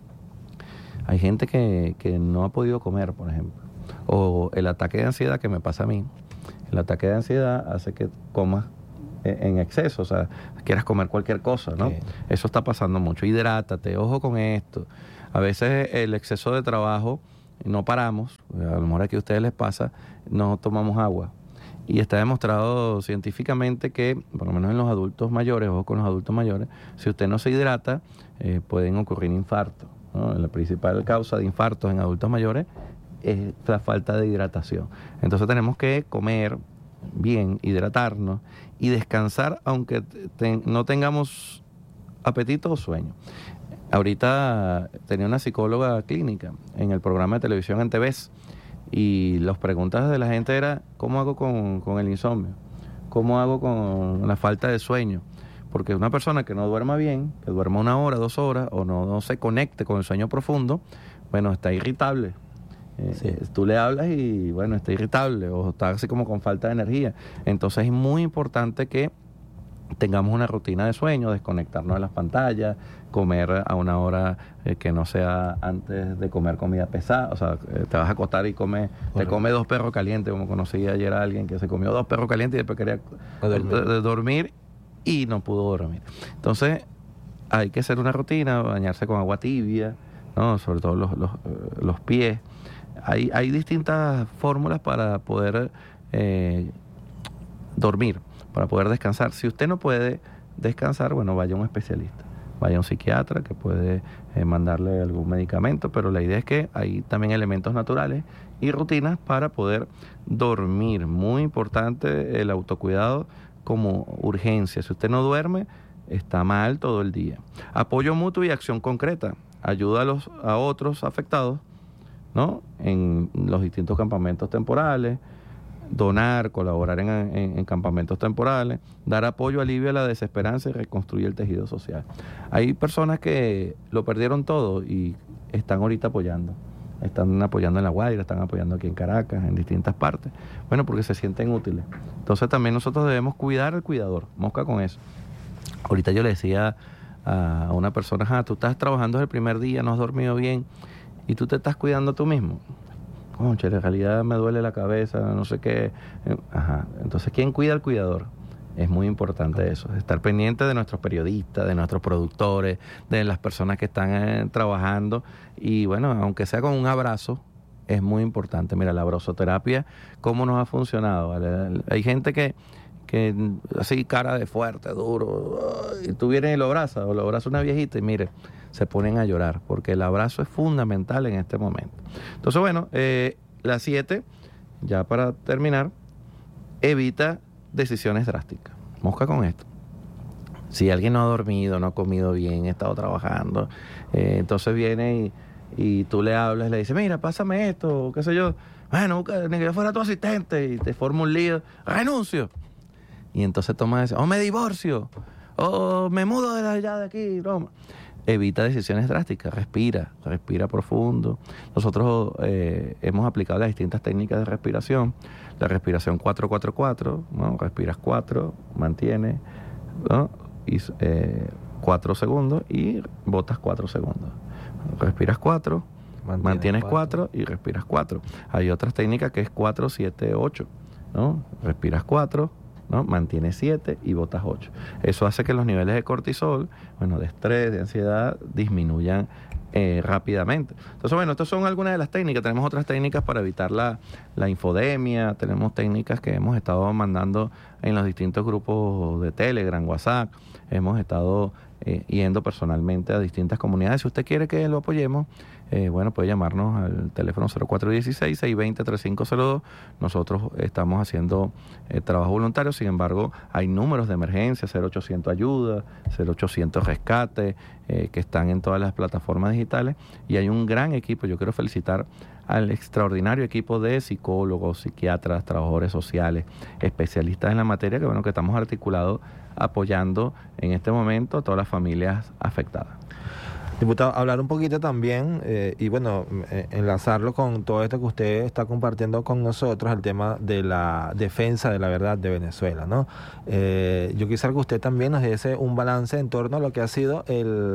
Hay gente que no ha podido comer, por ejemplo, o el ataque de ansiedad que me pasa a mí. El ataque de ansiedad hace que comas en exceso, o sea, quieras comer cualquier cosa, ¿no? Sí. Eso está pasando mucho. Hidrátate, ojo con esto. A veces el exceso de trabajo, no paramos, a lo mejor aquí a ustedes les pasa, no tomamos agua. Y está demostrado científicamente que, por lo menos en los adultos mayores, ojo con los adultos mayores, si usted no se hidrata, pueden ocurrir infartos, ¿no? La principal causa de infartos en adultos mayores es la falta de hidratación. Entonces tenemos que comer bien, hidratarnos y descansar aunque no tengamos apetito o sueño. Ahorita tenía una psicóloga clínica en el programa de televisión Anteves y las preguntas de la gente era ¿cómo hago con el insomnio? ¿Cómo hago con la falta de sueño? Porque una persona que no duerma bien, que duerma 1 hora, 2 horas o no se conecte con el sueño profundo, bueno, está irritable. Tú le hablas y bueno, está irritable o está así como con falta de energía. Entonces es muy importante que tengamos una rutina de sueño, desconectarnos de las pantallas, comer a una hora que no sea antes de comer comida pesada. O sea, te vas a acostar y te come 2 perros calientes, como conocí ayer a alguien que se comió 2 perros calientes y después quería dormir y no pudo dormir. Entonces hay que hacer una rutina, bañarse con agua tibia, ¿no? Sobre todo los pies. Hay distintas fórmulas para poder dormir, para poder descansar. Si usted no puede descansar, bueno, vaya a un especialista, vaya a un psiquiatra que puede mandarle algún medicamento, pero la idea es que hay también elementos naturales y rutinas para poder dormir. Muy importante el autocuidado como urgencia. Si usted no duerme, está mal todo el día. Apoyo mutuo y acción concreta. Ayuda a otros afectados, ¿no? En los distintos campamentos temporales, donar, colaborar en campamentos temporales, dar apoyo, alivio a la desesperanza y reconstruir el tejido social. Hay personas que lo perdieron todo y están ahorita apoyando. Están apoyando en La Guaira, están apoyando aquí en Caracas, en distintas partes. Bueno, porque se sienten útiles. Entonces también nosotros debemos cuidar al cuidador. Mosca con eso. Ahorita yo le decía a una persona, tú estás trabajando el primer día, no has dormido bien y tú te estás cuidando tú mismo. Concha, en realidad me duele la cabeza, no sé qué. Entonces, ¿quién cuida al cuidador? Es muy importante eso, estar pendiente de nuestros periodistas, de nuestros productores, de las personas que están trabajando. Y bueno, aunque sea con un abrazo, es muy importante. Mira, la abrazoterapia, ¿cómo nos ha funcionado? ¿Vale? Hay gente que así cara de fuerte, duro, y tú vienes y lo abrazas, o lo abrazas una viejita y mire, se ponen a llorar, porque el abrazo es fundamental en este momento. Entonces, bueno, la 7, ya para terminar, evita decisiones drásticas. Mosca con esto. Si alguien no ha dormido, no ha comido bien, ha estado trabajando, entonces viene y tú le hablas y le dices, mira, pásame esto, qué sé yo. Bueno, ni que yo fuera tu asistente, y te forma un lío, renuncio. Y entonces toma eso, o me divorcio, o me mudo de allá de aquí, broma. Evita decisiones drásticas, respira profundo. Nosotros hemos aplicado las distintas técnicas de respiración. La respiración 4-4-4, ¿no? Respiras 4, mantienes, ¿no? Y 4 segundos y botas 4 segundos. Respiras 4, mantienes 4 y respiras 4. Hay otras técnicas que es 4-7-8, ¿no? Respiras 4, ¿no? Mantienes 7 y botas 8. Eso hace que los niveles de cortisol, bueno, de estrés, de ansiedad, disminuyan rápidamente. Entonces, bueno, estas son algunas de las técnicas. Tenemos otras técnicas para evitar la infodemia, tenemos técnicas que hemos estado mandando en los distintos grupos de Telegram, WhatsApp, hemos estado yendo personalmente a distintas comunidades. Si usted quiere que lo apoyemos, puede llamarnos al teléfono 0416-620-3502. Nosotros estamos haciendo trabajo voluntario, sin embargo, hay números de emergencia, 0800 ayuda, 0800 rescate, que están en todas las plataformas digitales, y hay un gran equipo. Yo quiero felicitar al extraordinario equipo de psicólogos, psiquiatras, trabajadores sociales, especialistas en la materia, que estamos articulados apoyando en este momento a todas las familias afectadas. Diputado, hablar un poquito también enlazarlo con todo esto que usted está compartiendo con nosotros, el tema de la defensa de la verdad de Venezuela, ¿no? Yo quisiera que usted también nos diese un balance en torno a lo que ha sido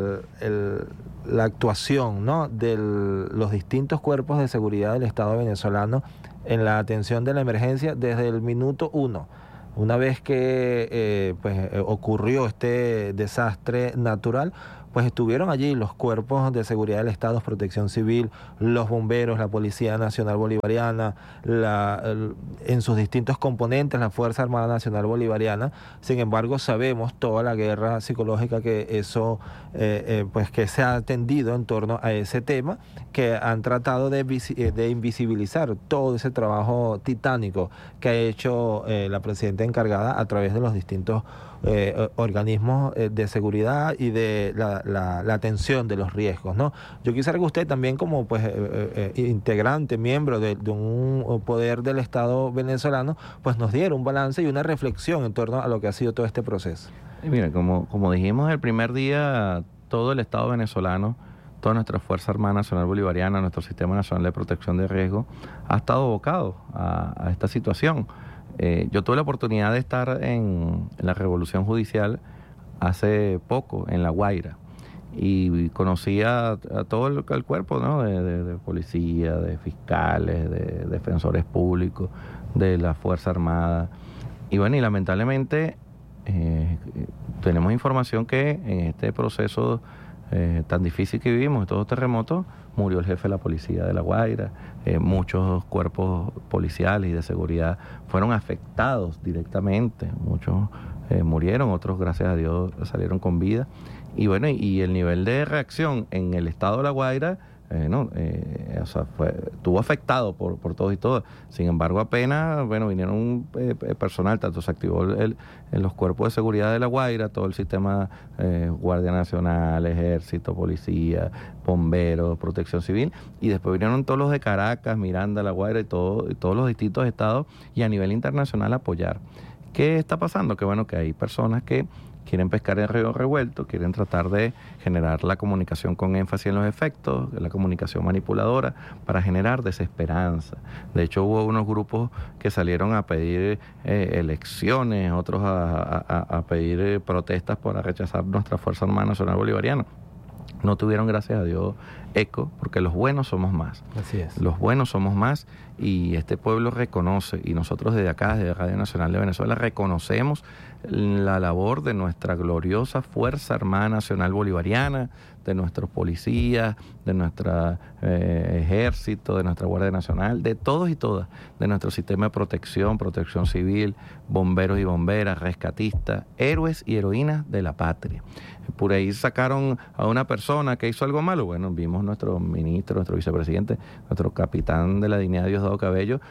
la actuación, ¿no?, de los distintos cuerpos de seguridad del Estado venezolano en la atención de la emergencia desde el minuto 1. Una vez que ocurrió este desastre natural, pues estuvieron allí los cuerpos de seguridad del Estado, Protección Civil, los bomberos, la Policía Nacional Bolivariana, en sus distintos componentes, la Fuerza Armada Nacional Bolivariana. Sin embargo, sabemos toda la guerra psicológica que eso, que se ha atendido en torno a ese tema, que han tratado de invisibilizar todo ese trabajo titánico que ha hecho la presidenta encargada a través de los distintos organismos de seguridad y de la atención de los riesgos, ¿no? Yo quisiera que usted también, como integrante, miembro de un poder del Estado venezolano, pues nos diera un balance y una reflexión en torno a lo que ha sido todo este proceso. Y mira, como dijimos el primer día, todo el Estado venezolano, toda nuestra Fuerza Armada Nacional Bolivariana, nuestro Sistema Nacional de Protección de Riesgo, ha estado abocado a esta situación. Yo tuve la oportunidad de estar en la Revolución Judicial hace poco, en La Guaira, y conocí a todo el cuerpo, ¿no?, de policía, de fiscales, de defensores públicos, de la Fuerza Armada. Y lamentablemente tenemos información que en este proceso tan difícil que vivimos, estos terremotos, murió el jefe de la policía de La Guaira, muchos cuerpos policiales y de seguridad fueron afectados directamente, muchos murieron, otros gracias a Dios salieron con vida, y el nivel de reacción en el estado de La Guaira estuvo afectado por todos y todas. Sin embargo, apenas vinieron personal, tanto se activó en los cuerpos de seguridad de La Guaira, todo el sistema Guardia Nacional, Ejército, Policía, Bomberos, Protección Civil, y después vinieron todos los de Caracas, Miranda, La Guaira y todos los distintos estados, y a nivel internacional apoyar. ¿Qué está pasando? Que hay personas que quieren pescar en río revuelto, quieren tratar de generar la comunicación con énfasis en los efectos, la comunicación manipuladora, para generar desesperanza. De hecho, hubo unos grupos que salieron a pedir elecciones, otros a pedir protestas para rechazar nuestra Fuerza Armada Nacional Bolivariana. No tuvieron, gracias a Dios, eco, porque los buenos somos más. Así es. Los buenos somos más, y este pueblo reconoce, y nosotros desde acá, desde Radio Nacional de Venezuela, reconocemos la labor de nuestra gloriosa Fuerza Armada Nacional Bolivariana, de nuestros policías, de nuestro ejército, de nuestra Guardia Nacional, de todos y todas, de nuestro sistema de protección civil, bomberos y bomberas, rescatistas, héroes y heroínas de la patria. Por ahí sacaron a una persona que hizo algo malo. Vimos nuestro ministro, nuestro vicepresidente, nuestro capitán de la dignidad, Diosdado Cabello,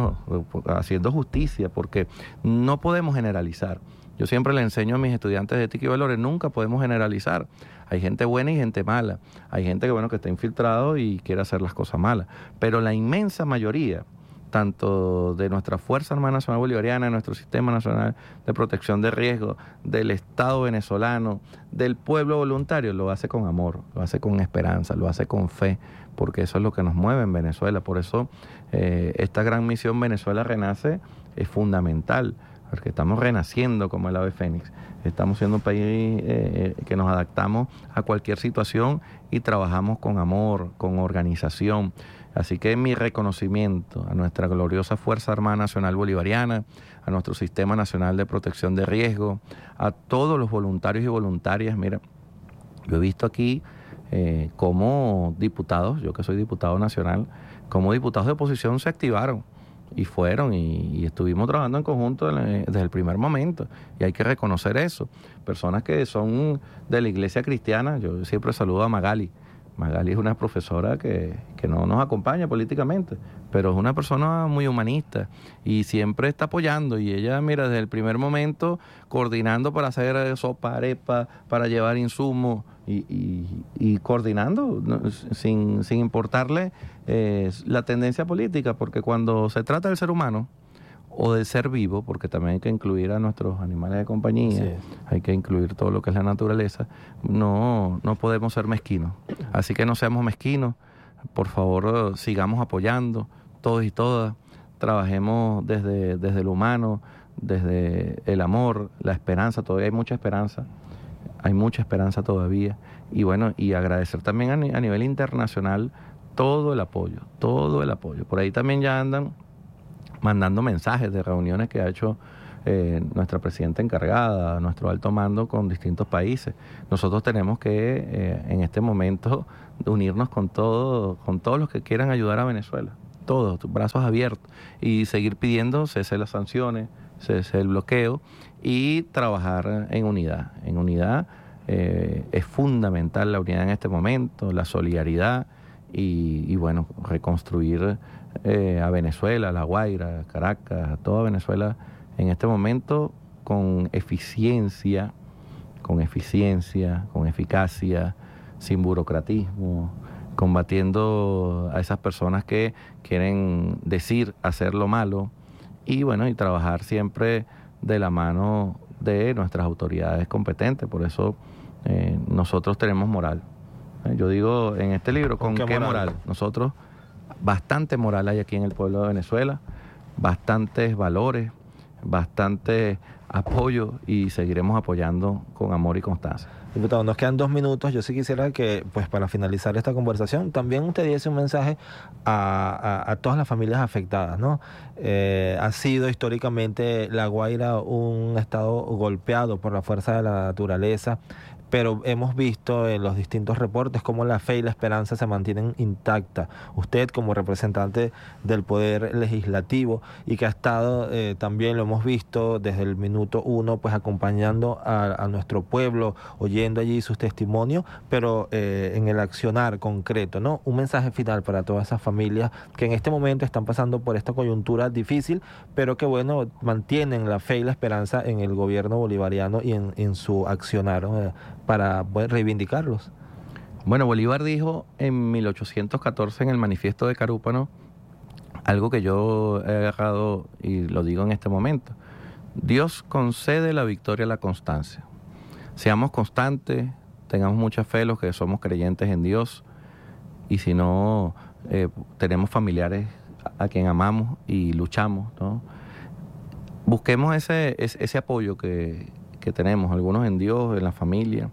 haciendo justicia, porque no podemos generalizar. Yo siempre le enseño a mis estudiantes de ética y valores, nunca podemos generalizar. Hay gente buena y gente mala. Hay gente que está infiltrado y quiere hacer las cosas malas. Pero la inmensa mayoría, tanto de nuestra Fuerza Armada Nacional Bolivariana, de nuestro Sistema Nacional de Protección de Riesgo, del Estado venezolano, del pueblo voluntario, lo hace con amor, lo hace con esperanza, lo hace con fe, porque eso es lo que nos mueve en Venezuela. Por eso esta gran misión Venezuela Renace es fundamental, porque estamos renaciendo como el ave fénix. Estamos siendo un país que nos adaptamos a cualquier situación y trabajamos con amor, con organización. Así que mi reconocimiento a nuestra gloriosa Fuerza Armada Nacional Bolivariana, a nuestro Sistema Nacional de Protección de Riesgo, a todos los voluntarios y voluntarias. Mira, yo he visto aquí como diputados, yo que soy diputado nacional, como diputados de oposición se activaron. y fueron y estuvimos trabajando en conjunto desde el primer momento, y hay que reconocer eso. Personas que son de la iglesia cristiana, yo siempre saludo a Magali. Magali es una profesora que no nos acompaña políticamente, pero es una persona muy humanista y siempre está apoyando, y ella, mira, desde el primer momento coordinando para hacer sopa, arepa, para llevar insumos y coordinando, ¿no? sin importarle la tendencia política, porque cuando se trata del ser humano o del ser vivo, porque también hay que incluir a nuestros animales de compañía, sí, hay que incluir todo lo que es la naturaleza, no podemos ser mezquinos. Así que no seamos mezquinos, por favor, sigamos apoyando, todos y todas, trabajemos desde lo humano, desde el amor, la esperanza. Todavía hay mucha esperanza todavía, y bueno, y agradecer también a nivel internacional todo el apoyo. Por ahí también ya andan mandando mensajes de reuniones que ha hecho nuestra presidenta encargada, nuestro alto mando con distintos países. Nosotros tenemos que en este momento unirnos con todos los que quieran ayudar a Venezuela, todos, brazos abiertos, y seguir pidiendo cese las sanciones, cese el bloqueo, y trabajar en unidad. En unidad es fundamental la unidad en este momento, la solidaridad y bueno, reconstruir a Venezuela, a La Guaira, a Caracas, a toda Venezuela en este momento con eficiencia, con eficacia, sin burocratismo, combatiendo a esas personas que quieren hacer lo malo, y bueno, y trabajar siempre de la mano de nuestras autoridades competentes. Por eso nosotros tenemos moral. Yo digo en este libro, ¿con qué moral? Nosotros, bastante moral hay aquí en el pueblo de Venezuela, bastantes valores, bastante apoyo, y seguiremos apoyando con amor y constancia. Diputado, nos quedan 2 minutos. Yo sí quisiera que, pues, para finalizar esta conversación, también usted diese un mensaje a todas las familias afectadas, ¿no? Ha sido históricamente La Guaira un estado golpeado por la fuerza de la naturaleza, pero hemos visto en los distintos reportes cómo la fe y la esperanza se mantienen intactas. Usted, como representante del Poder Legislativo, y que ha estado, también lo hemos visto desde el minuto 1, pues acompañando a nuestro pueblo, oyendo allí sus testimonios, pero en el accionar concreto, ¿no? Un mensaje final para todas esas familias que en este momento están pasando por esta coyuntura difícil, pero que, bueno, mantienen la fe y la esperanza en el gobierno bolivariano y en su accionar, ¿no? Para reivindicarlos. Bueno, Bolívar dijo en 1814 en el Manifiesto de Carúpano algo que yo he agarrado y lo digo en este momento: Dios concede la victoria a la constancia. Seamos constantes, tengamos mucha fe los que somos creyentes en Dios, y si no, tenemos familiares a quien amamos y luchamos, ¿no? Busquemos ese apoyo que tenemos, algunos en Dios, en la familia,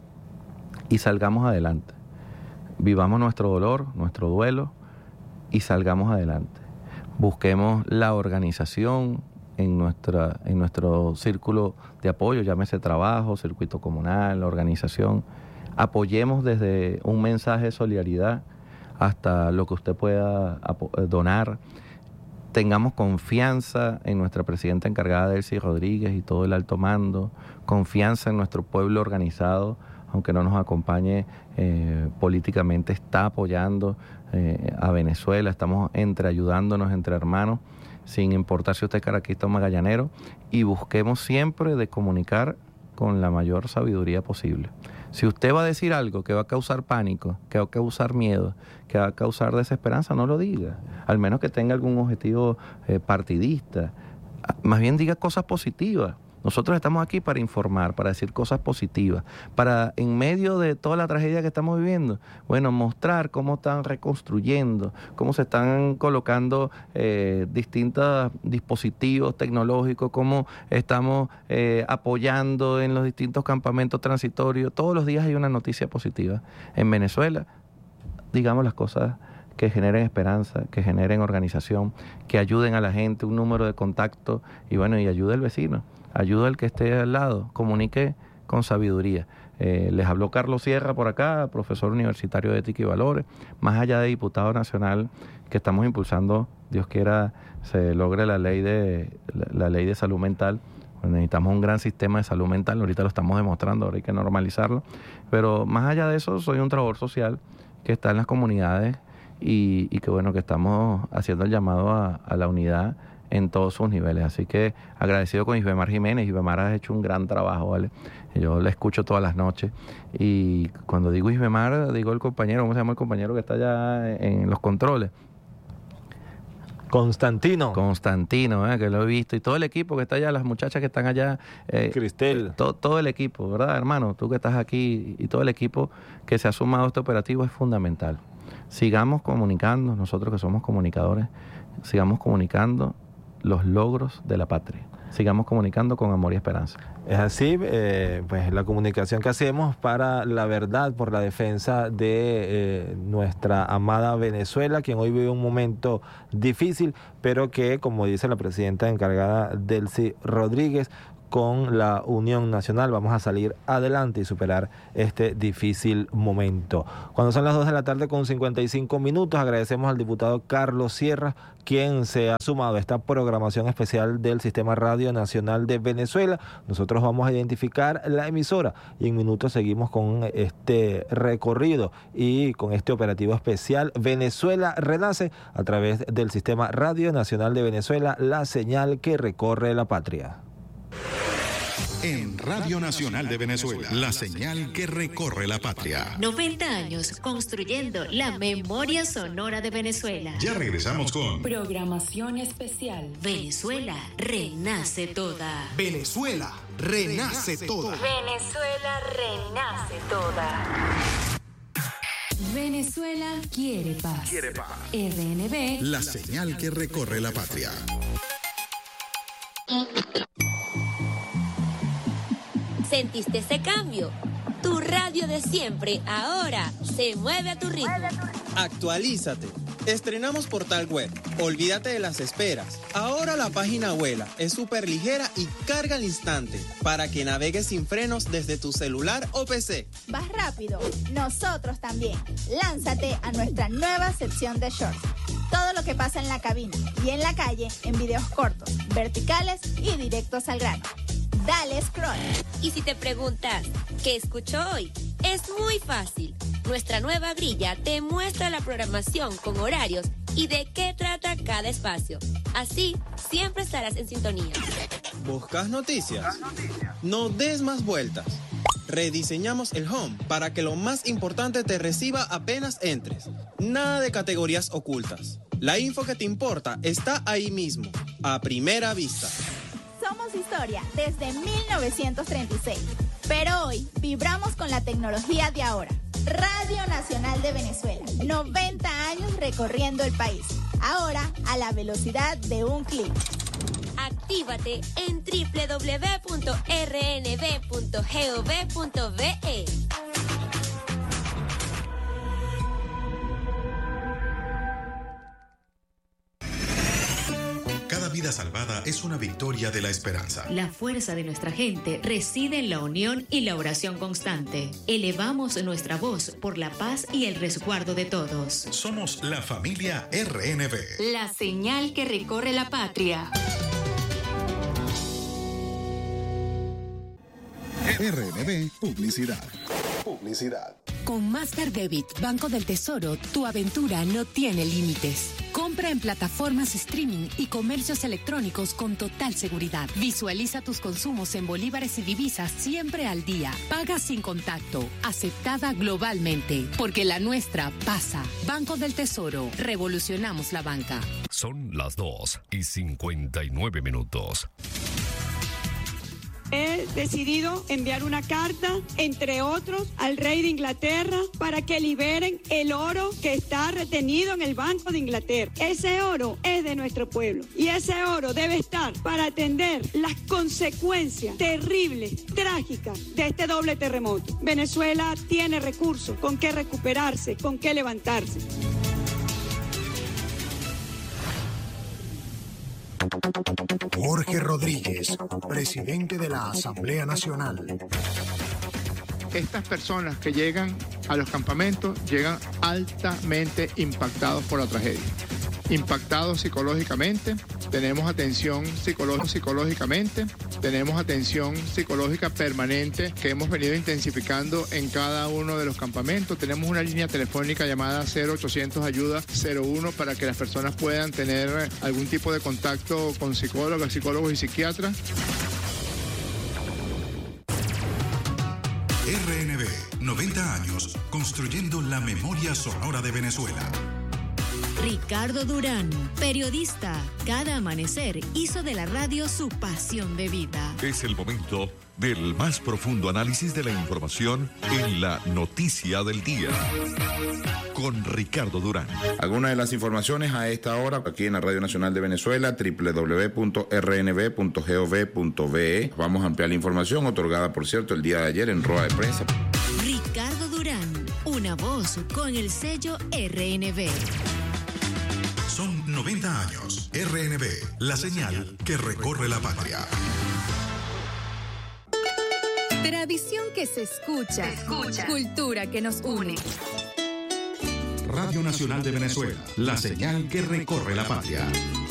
y salgamos adelante. Vivamos nuestro dolor, nuestro duelo, y salgamos adelante. Busquemos la organización en nuestro círculo de apoyo, llámese trabajo, circuito comunal, organización. Apoyemos desde un mensaje de solidaridad hasta lo que usted pueda donar. Tengamos confianza en nuestra presidenta encargada, Delcy Rodríguez, y todo el alto mando, confianza en nuestro pueblo organizado, aunque no nos acompañe políticamente, está apoyando a Venezuela, estamos ayudándonos entre hermanos, sin importar si usted es caraquista o magallanero, y busquemos siempre de comunicar con la mayor sabiduría posible. Si usted va a decir algo que va a causar pánico, que va a causar miedo, que va a causar desesperanza, no lo diga. Al menos que tenga algún objetivo partidista. Más bien diga cosas positivas. Nosotros estamos aquí para informar, para decir cosas positivas, para, en medio de toda la tragedia que estamos viviendo, bueno, mostrar cómo están reconstruyendo, cómo se están colocando distintos dispositivos tecnológicos, cómo estamos apoyando en los distintos campamentos transitorios. Todos los días hay una noticia positiva. En Venezuela, digamos las cosas que generen esperanza, que generen organización, que ayuden a la gente, un número de contacto, y bueno, y ayude al vecino. Ayuda al que esté al lado, comunique con sabiduría. Les habló Carlos Sierra por acá, profesor universitario de Ética y Valores, más allá de diputado nacional, que estamos impulsando, Dios quiera, se logre la ley de salud mental. Necesitamos un gran sistema de salud mental, ahorita lo estamos demostrando, ahora hay que normalizarlo. Pero más allá de eso, soy un trabajador social que está en las comunidades y que bueno, que estamos haciendo el llamado a la unidad en todos sus niveles. Así que agradecido con Isbemar Jiménez. Isbemar ha hecho un gran trabajo, ¿vale? Yo la escucho todas las noches y cuando digo Isbemar, digo el compañero, ¿cómo se llama el compañero que está allá en los controles? Constantino, que lo he visto, y todo el equipo que está allá, las muchachas que están allá, Cristel, todo el equipo, ¿verdad, hermano? Tú que estás aquí y todo el equipo que se ha sumado a este operativo es fundamental. Sigamos comunicando, nosotros que somos comunicadores, sigamos comunicando los logros de la patria. Sigamos comunicando con amor y esperanza. Es así, pues la comunicación que hacemos para la verdad, por la defensa de nuestra amada Venezuela, quien hoy vive un momento difícil, pero que, como dice la presidenta encargada, Delcy Rodríguez, con la Unión Nacional vamos a salir adelante y superar este difícil momento. Cuando son las 2 de la tarde con 55 minutos, agradecemos al diputado Carlos Sierra, quien se ha sumado a esta programación especial del Sistema Radio Nacional de Venezuela. Nosotros vamos a identificar la emisora y en minutos seguimos con este recorrido y con este operativo especial Venezuela Renace a través del Sistema Radio Nacional de Venezuela, la señal que recorre la patria. En Radio Nacional de Venezuela, la señal que recorre la patria. 90 años construyendo la memoria sonora de Venezuela. Ya regresamos con programación especial. Venezuela renace toda. Venezuela renace toda. Venezuela renace toda. Venezuela quiere paz. RNB, la señal que recorre la patria. ¿Sentiste ese cambio? Tu radio de siempre ahora se mueve a tu ritmo. Actualízate. Estrenamos portal web. Olvídate de las esperas. Ahora la página vuela, es súper ligera y carga al instante para que navegues sin frenos desde tu celular o PC. Vas rápido. Nosotros también. Lánzate a nuestra nueva sección de shorts. Todo lo que pasa en la cabina y en la calle en videos cortos, verticales y directos al grano. Dale scroll. Y si te preguntas, ¿qué escucho hoy? Es muy fácil. Nuestra nueva grilla te muestra la programación con horarios y de qué trata cada espacio. Así, siempre estarás en sintonía. ¿Buscas noticias? No des más vueltas. Rediseñamos el home para que lo más importante te reciba apenas entres. Nada de categorías ocultas. La info que te importa está ahí mismo, a primera vista. Somos historia desde 1936, pero hoy vibramos con la tecnología de ahora. Radio Nacional de Venezuela, 90 años recorriendo el país, ahora a la velocidad de un clic. Actívate en www.rnb.gov.be. Cada vida salvada es una victoria de la esperanza. La fuerza de nuestra gente reside en la unión y la oración constante. Elevamos nuestra voz por la paz y el resguardo de todos. Somos la familia RNB. La señal que recorre la patria. RNB Publicidad. Con Master Debit, Banco del Tesoro, tu aventura no tiene límites. Compra en plataformas streaming y comercios electrónicos con total seguridad. Visualiza tus consumos en bolívares y divisas siempre al día. Paga sin contacto. Aceptada globalmente. Porque la nuestra pasa. Banco del Tesoro. Revolucionamos la banca. Son las 2:59. He decidido enviar una carta, entre otros, al rey de Inglaterra para que liberen el oro que está retenido en el Banco de Inglaterra. Ese oro es de nuestro pueblo y ese oro debe estar para atender las consecuencias terribles, trágicas de este doble terremoto. Venezuela tiene recursos con qué recuperarse, con qué levantarse. Jorge Rodríguez, presidente de la Asamblea Nacional. Estas personas que llegan a los campamentos llegan altamente impactados por la tragedia. Impactados psicológicamente, tenemos atención psicológicamente, tenemos atención psicológica permanente que hemos venido intensificando en cada uno de los campamentos. Tenemos una línea telefónica llamada 0800 Ayuda 01 para que las personas puedan tener algún tipo de contacto con psicólogos y psiquiatras. RNB, 90 años, construyendo la memoria sonora de Venezuela. Ricardo Durán, periodista, cada amanecer hizo de la radio su pasión de vida. Es el momento del más profundo análisis de la información en la noticia del día. Con Ricardo Durán. Algunas de las informaciones a esta hora aquí en la Radio Nacional de Venezuela, www.rnb.gov.be. Vamos a ampliar la información otorgada, por cierto, el día de ayer en rueda de prensa. Ricardo Durán, una voz con el sello RNB. Son 90 años. RNB, la señal que recorre la patria. Tradición que se escucha. Cultura que nos une. Radio Nacional de Venezuela, la señal que recorre la patria.